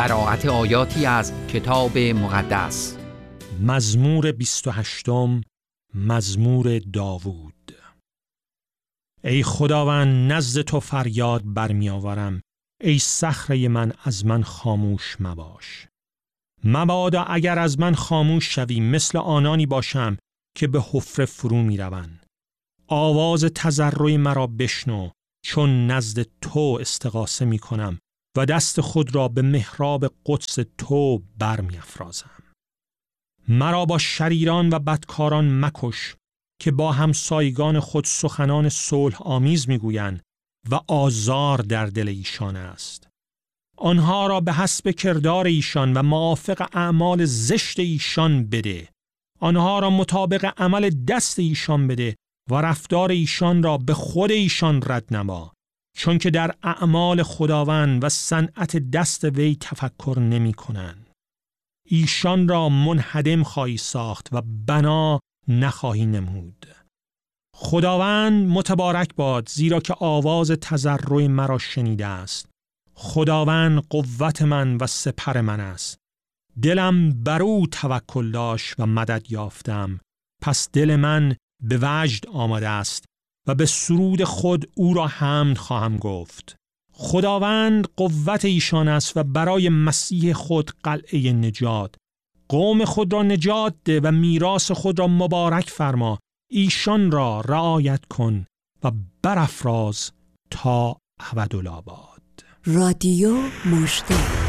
قرائت آیاتی از کتاب مقدس. مزمور 28، مزمور داوود. ای خداوند، نزد تو فریاد برمی آورم، ای صخره من، از من خاموش مباش. مبادا اگر از من خاموش شوی، مثل آنانی باشم که به حفره فرو می روند. آواز تضرع مرا بشنو، چون نزد تو استغاثه می کنم و دست خود را به محراب قدس تو برمی افرازم. مرا با شریران و بدکاران مکش که با همسایگان خود سخنان صلح آمیز می گویند و آزار در دل ایشان است. آنها را به حسب کردار ایشان و موافق اعمال زشت ایشان بده. آنها را مطابق عمل دست ایشان بده و رفتار ایشان را به خود ایشان رد نما، چون که در اعمال خداوند و صنعت دست وی تفکر نمی کنند. ایشان را منهدم خواهی ساخت و بنا نخواهی نمود. خداوند متبارک باد، زیرا که آواز تضرع مرا شنیده است. خداوند قوت من و سپر من است. دلم بر او توکل داشت و مدد یافتم. پس دل من به وجد آمده است و به سرود خود او را حمد خواهم گفت. خداوند قوت ایشان است و برای مسیح خود قلعه نجات. قوم خود را نجات ده و میراث خود را مبارک فرما. ایشان را رعایت کن و برافراز تا ابدالآباد. رادیو مژده.